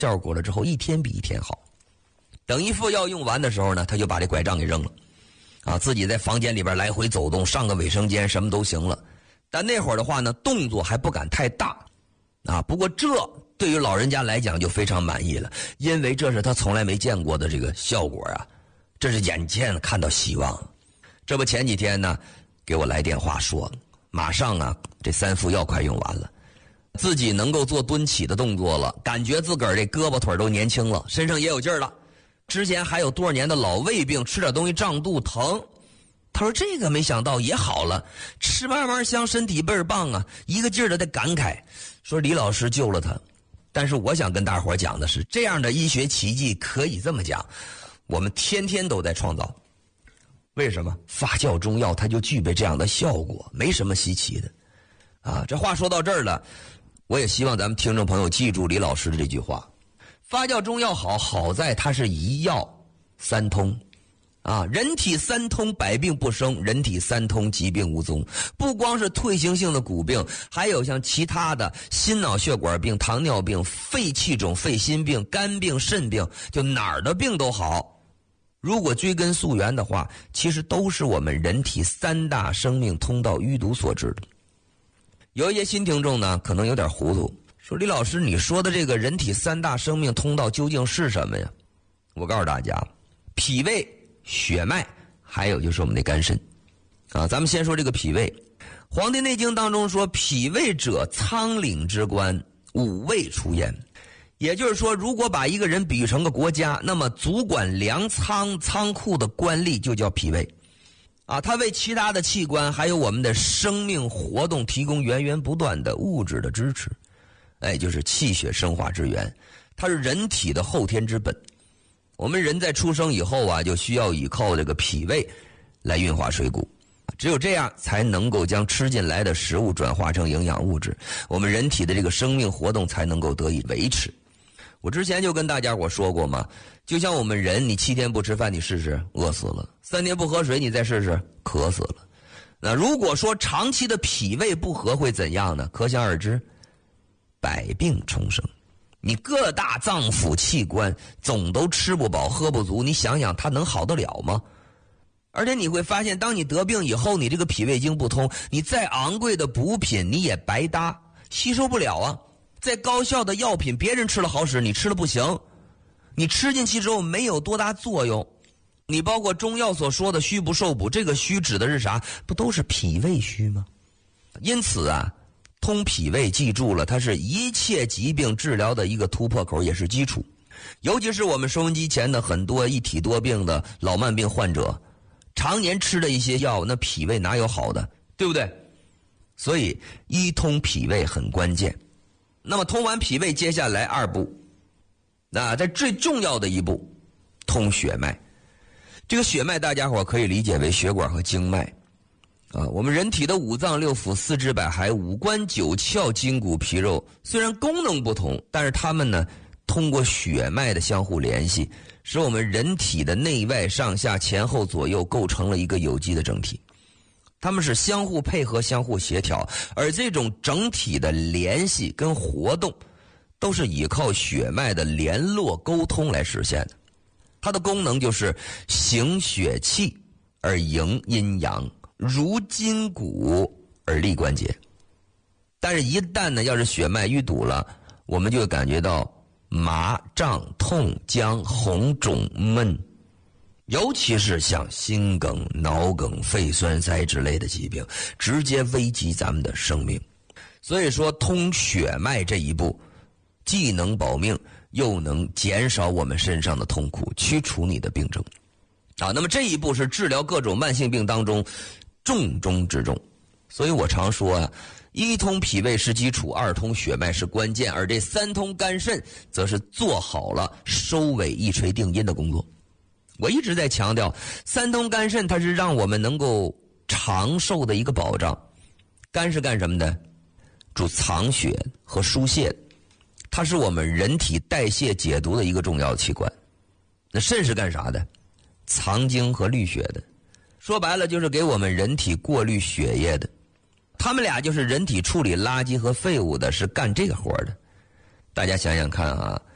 效果了之后，一天比一天好。等一副药用完的时候呢，他就把这拐杖给扔了，自己在房间里边来回走动，上个卫生间什么都行了。但那会儿的话呢，动作还不敢太大，不过这对于老人家来讲就非常满意了，因为这是他从来没见过的这个效果啊，这是眼见看到希望。这不前几天呢，给我来电话说，马上这3副药快用完了，自己能够做蹲起的动作了，感觉自个儿这胳膊腿都年轻了，身上也有劲儿了。之前还有多少年的老胃病，吃点东西胀肚疼。他说这个没想到也好了，吃嘛嘛香，身体倍儿棒啊，一个劲儿的在感慨，说李老师救了他。但是我想跟大伙讲的是，这样的医学奇迹可以这么讲，我们天天都在创造。为什么？发酵中药它就具备这样的效果，没什么稀奇的。这话说到这儿了，我也希望咱们听众朋友记住李老师的这句话，发酵中药好在它是一药三通。人体三通，百病不生，人体三通，疾病无踪。不光是退行性的骨病，还有像其他的心脑血管病、糖尿病、肺气肿、肺心病、肝病、肾病，就哪儿的病都好。如果追根溯源的话，其实都是我们人体3大生命通道淤堵所致的。有一些新听众呢，可能有点糊涂，说李老师你说的这个人体3大生命通道究竟是什么呀？我告诉大家，脾胃、血脉，还有就是我们的肝肾。咱们先说这个脾胃。黄帝内经当中说，脾胃者仓廪之官，五味出焉。也就是说，如果把一个人比喻成个国家，那么主管粮仓仓库的官吏就叫脾胃。它为其他的器官还有我们的生命活动提供源源不断的物质的支持，就是气血生化之源，它是人体的后天之本。我们人在出生以后就需要依靠这个脾胃来运化水谷，只有这样才能够将吃进来的食物转化成营养物质，我们人体的这个生命活动才能够得以维持。我之前就跟大家伙说过嘛，就像我们人，你7天不吃饭你试试，饿死了；3天不喝水你再试试，渴死了。那如果说长期的脾胃不和会怎样呢？可想而知，百病丛生。你各大脏腑器官总都吃不饱喝不足，你想想它能好得了吗？而且你会发现，当你得病以后，你这个脾胃经不通，你再昂贵的补品你也白搭，吸收不了啊。再高效的药品，别人吃了好使，你吃了不行，你吃进去之后没有多大作用。你包括中药所说的虚不受补，这个虚指的是啥？不都是脾胃虚吗？因此通脾胃记住了，它是一切疾病治疗的一个突破口，也是基础。尤其是我们收音机前的很多一体多病的老慢病患者，常年吃的一些药，那脾胃哪有好的，对不对？所以一通脾胃很关键。那么通完脾胃，接下来2步，在最重要的一步，通血脉。这个血脉大家伙可以理解为血管和经脉。我们人体的5脏6腑4肢百骸5官9窍筋骨皮肉，虽然功能不同，但是它们呢通过血脉的相互联系，使我们人体的内外上下前后左右构成了一个有机的整体。它们是相互配合相互协调，而这种整体的联系跟活动都是依靠血脉的联络沟通来实现的。它的功能就是行血气而营阴阳，如筋骨而利关节。但是一旦呢要是血脉淤堵了，我们就会感觉到麻胀痛僵红肿闷，尤其是像心梗脑梗肺栓塞之类的疾病，直接危及咱们的生命。所以说通血脉这一步既能保命，又能减少我们身上的痛苦，驱除你的病症那么这一步是治疗各种慢性病当中重中之重。所以我常说一通脾胃是基础，2通血脉是关键，而这3通肝肾则是做好了收尾一锤定音的工作。我一直在强调3通肝肾它是让我们能够长寿的一个保障。肝是干什么的？主藏血和疏泄，它是我们人体代谢解毒的一个重要器官。那肾是干啥的？藏精和滤血的，说白了就是给我们人体过滤血液的。他们俩就是人体处理垃圾和废物的，是干这个活的。大家想想看